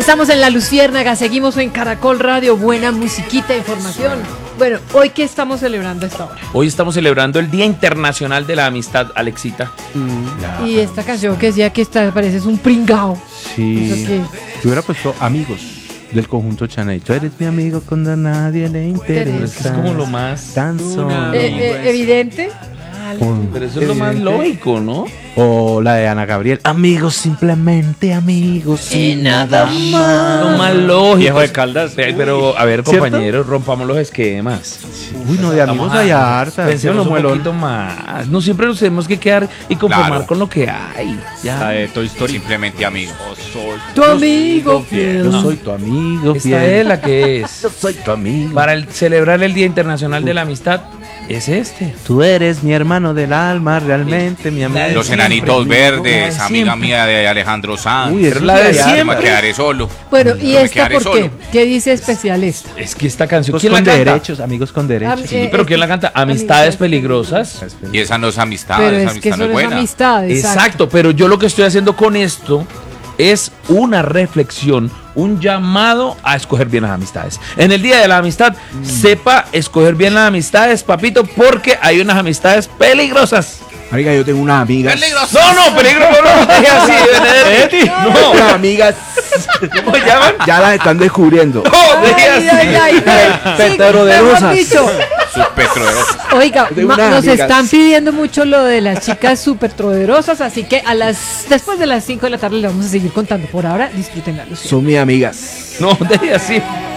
Estamos en La Luciérnaga, seguimos en Caracol Radio, buena musiquita, información. Bueno, ¿hoy qué estamos celebrando a esta hora? Hoy estamos celebrando el Día Internacional de la Amistad, Alexita. Y esta canción que decía que pareces un pringao. Sí. ¿Eso qué? Yo hubiera puesto Amigos del conjunto Chaney. Tú eres mi amigo cuando a nadie le interesa. Es como lo más tan solo. Evidente. Pero eso es lo más lógico, ¿no? O la de Ana Gabriel. Amigos, simplemente amigos y nada más. Lo más lógico. Viejo de Caldas. Pero, a ver, ¿Cierto? compañeros, rompamos los esquemas. Uy, no, de amigos hay harta. Pensemos un poquito más. No siempre nos tenemos que quedar y conformar Claro. con lo que hay. La de Toy Story. Simplemente amigos. Tu amigo fiel. Yo soy tu amigo Esta fiel. es la que es. Yo soy tu amigo. Para celebrar el Día Internacional de la Amistad, es este. Tú eres mi hermano del alma, realmente mi amigo. Los Siempre, enanitos verdes, siempre. amiga mía de Alejandro Sanz. Uy, Pero eso la de sí hay Yo siempre. me quedaré solo. Bueno, ¿y Yo me esta quedaré por qué? solo. ¿Qué dice especial esta? Es que esta canción, Amigos ¿quién la con canta? derechos, amigos con derechos. Sí, pero ¿quién la canta? Amistades peligrosas. Y esa no es amistad, Pero esa es que amistad no eso es no es buena. amistad. Exacto, pero yo lo que estoy haciendo con esto es una reflexión, un llamado a escoger bien las amistades. En el Día de la Amistad, sepa escoger bien las amistades, papito, porque hay unas amistades peligrosas. Oiga, yo tengo una amiga. ¡Peligroso! No, peligro, no, deje así, Benedetti. No, Unas amigas. ¿cómo se llaman? Ya las están descubriendo. No, deje Ay, así. ay, ay, Petro de mejor rosas. dicho. Sus petroeros. Oiga, De unas nos amigas. están pidiendo mucho lo de las chicas súper poderosas, así que después de las 5 de la tarde le vamos a seguir contando. Por ahora, disfruten la luz. Son mis amigas. No, deje así.